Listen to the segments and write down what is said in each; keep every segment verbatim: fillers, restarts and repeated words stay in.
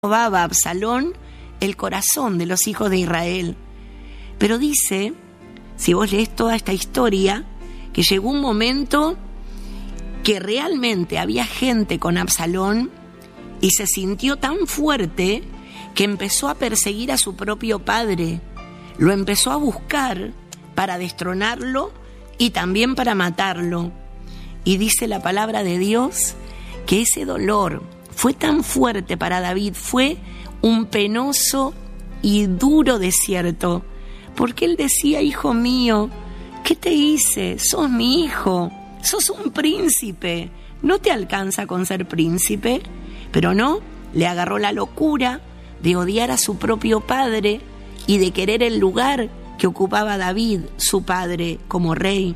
robaba a Absalón el corazón de los hijos de Israel. Pero dice, si vos lees toda esta historia, que llegó un momento que realmente había gente con Absalón y se sintió tan fuerte que empezó a perseguir a su propio padre. Lo empezó a buscar para destronarlo y también para matarlo. Y dice la palabra de Dios que ese dolor fue tan fuerte para David, fue un penoso y duro desierto, porque él decía: hijo mío, ¿qué te hice? Sos mi hijo, sos un príncipe, ¿no te alcanza con ser príncipe? Pero no, le agarró la locura de odiar a su propio padre y de querer el lugar que ocupaba David, su padre, como rey.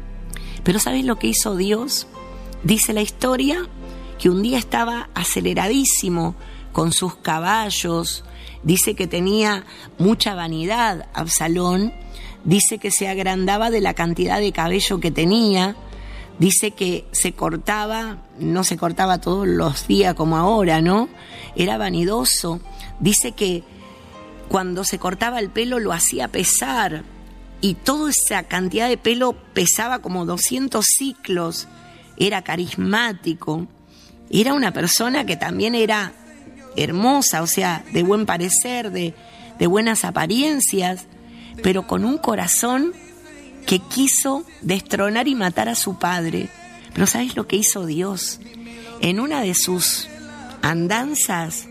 Pero ¿sabes lo que hizo Dios? Dice la historia que un día estaba aceleradísimo con sus caballos, dice que tenía mucha vanidad Absalón, dice que se agrandaba de la cantidad de cabello que tenía, dice que se cortaba, no se cortaba todos los días como ahora, ¿no? Era vanidoso, dice que cuando se cortaba el pelo lo hacía pesar, y toda esa cantidad de pelo pesaba como doscientos ciclos, era carismático, era una persona que también era hermosa, o sea, de buen parecer, de, de buenas apariencias, pero con un corazón que quiso destronar y matar a su padre. Pero ¿sabes lo que hizo Dios? En una de sus andanzas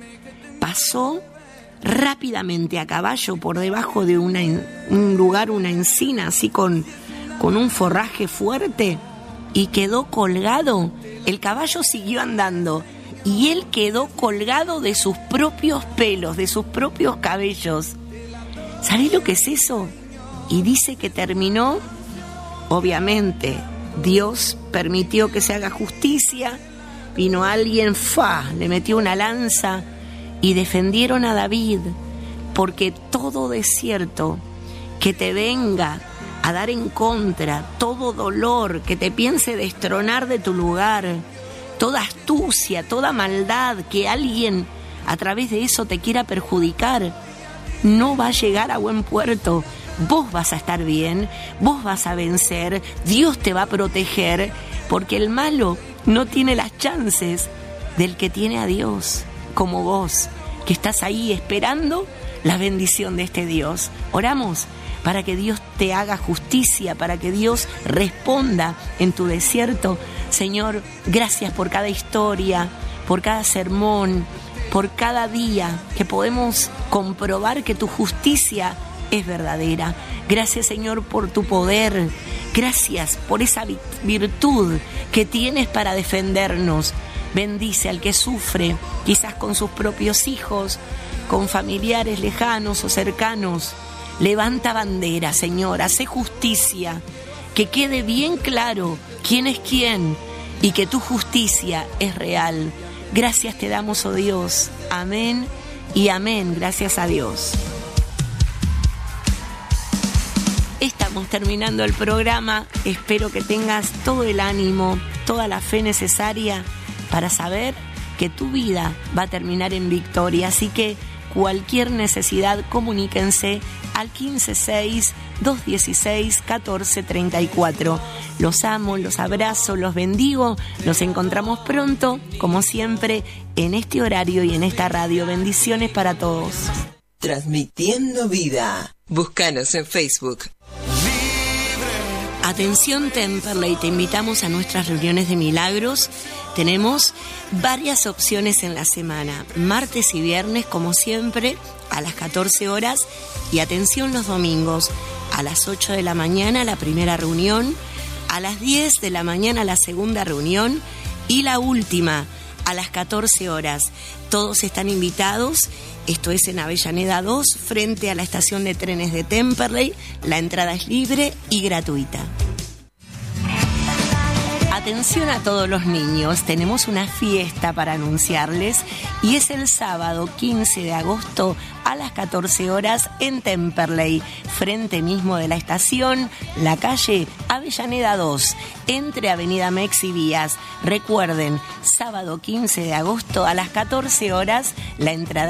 pasó rápidamente a caballo por debajo de una, un lugar, una encina, así con, con un forraje fuerte, y quedó colgado. El caballo siguió andando y él quedó colgado de sus propios pelos, de sus propios cabellos. ¿Sabés lo que es eso? Y dice que terminó, obviamente, Dios permitió que se haga justicia, vino alguien, ¡fa!, le metió una lanza y defendieron a David, porque todo desierto que te venga a dar en contra, todo dolor que te piense destronar de tu lugar, toda astucia, toda maldad que alguien a través de eso te quiera perjudicar, no va a llegar a buen puerto. Vos vas a estar bien, vos vas a vencer, Dios te va a proteger, porque el malo no tiene las chances del que tiene a Dios, como vos, que estás ahí esperando la bendición de este Dios. Oramos para que Dios te haga justicia, para que Dios responda en tu desierto. Señor, gracias por cada historia, por cada sermón, por cada día que podemos comprobar que tu justicia es verdadera. Gracias, Señor, por tu poder. Gracias por esa virtud que tienes para defendernos. Bendice al que sufre, quizás con sus propios hijos, con familiares lejanos o cercanos. Levanta bandera, Señor, hace justicia, que quede bien claro quién es quién y que tu justicia es real. Gracias te damos, oh Dios. Amén y amén. Gracias a Dios. Estamos terminando el programa. Espero que tengas todo el ánimo, toda la fe necesaria para saber que tu vida va a terminar en victoria. Así que cualquier necesidad, comuníquense al quince seis, dos dieciséis, catorce treinta y cuatro. Los amo, los abrazo, los bendigo. Nos encontramos pronto, como siempre, en este horario y en esta radio. Bendiciones para todos. Transmitiendo vida. Búscanos en Facebook. Atención Temperley, te invitamos a nuestras reuniones de milagros. Tenemos varias opciones en la semana, martes y viernes como siempre a las catorce horas, y atención los domingos a las ocho de la mañana la primera reunión, a las diez de la mañana la segunda reunión y la última a las catorce horas. Todos están invitados. Esto es en Avellaneda dos, frente a la estación de trenes de Temperley. La entrada es libre y gratuita. Atención a todos los niños, tenemos una fiesta para anunciarles y es el sábado quince de agosto a las catorce horas en Temperley, frente mismo de la estación, la calle Avellaneda dos, entre Avenida Mex y Vías. Recuerden, sábado quince de agosto a las catorce horas, la entrada